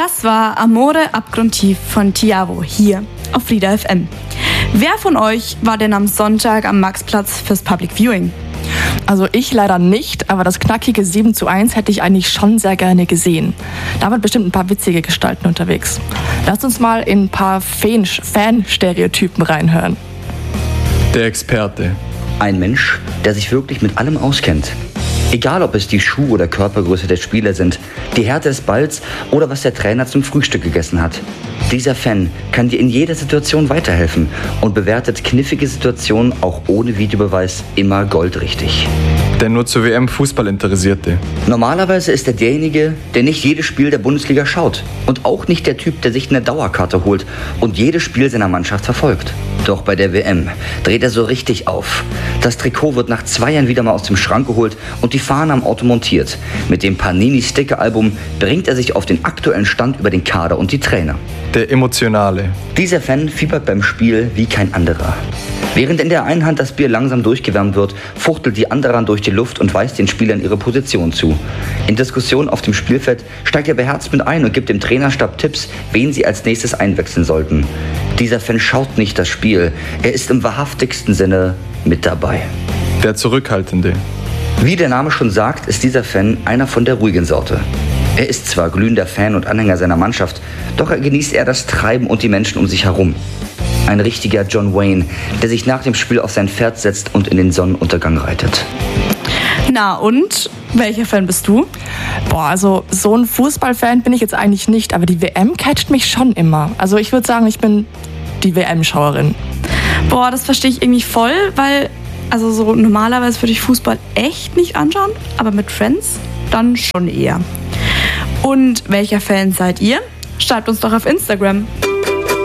Das war Amore abgrundtief von Tiavo hier auf Frieda FM. Wer von euch war denn am Sonntag am Maxplatz fürs Public Viewing? Also ich leider nicht, aber das knackige 7:1 hätte ich eigentlich schon sehr gerne gesehen. Da waren bestimmt ein paar witzige Gestalten unterwegs. Lasst uns mal in ein paar Fan-Stereotypen reinhören. Der Experte. Ein Mensch, der sich wirklich mit allem auskennt. Egal, ob es die Schuh- oder Körpergröße der Spieler sind, die Härte des Balls oder was der Trainer zum Frühstück gegessen hat. Dieser Fan kann dir in jeder Situation weiterhelfen und bewertet knifflige Situationen auch ohne Videobeweis immer goldrichtig. Der nur zur WM Fußball Interessierte. Normalerweise ist er derjenige, der nicht jedes Spiel der Bundesliga schaut und auch nicht der Typ, der sich eine Dauerkarte holt und jedes Spiel seiner Mannschaft verfolgt. Doch bei der WM dreht er so richtig auf. Das Trikot wird nach 2 Jahren wieder mal aus dem Schrank geholt und die Fahne am Auto montiert. Mit dem Panini-Sticker-Album bringt er sich auf den aktuellen Stand über den Kader und die Trainer. Der Emotionale. Dieser Fan fiebert beim Spiel wie kein anderer. Während in der einen Hand das Bier langsam durchgewärmt wird, fuchtelt die andere Hand durch die Luft und weist den Spielern ihre Position zu. In Diskussionen auf dem Spielfeld steigt er beherzt mit ein und gibt dem Trainerstab Tipps, wen sie als nächstes einwechseln sollten. Dieser Fan schaut nicht das Spiel, er ist im wahrhaftigsten Sinne mit dabei. Der Zurückhaltende. Wie der Name schon sagt, ist dieser Fan einer von der ruhigen Sorte. Er ist zwar glühender Fan und Anhänger seiner Mannschaft, doch er genießt eher das Treiben und die Menschen um sich herum. Ein richtiger John Wayne, der sich nach dem Spiel auf sein Pferd setzt und in den Sonnenuntergang reitet. Na und, welcher Fan bist du? Also so ein Fußballfan bin ich jetzt eigentlich nicht, aber die WM catcht mich schon immer. Also ich würde sagen, ich bin die WM-Schauerin. Das verstehe ich irgendwie voll, weil so normalerweise würde ich Fußball echt nicht anschauen, aber mit Friends dann schon eher. Und welcher Fan seid ihr? Schreibt uns doch auf Instagram.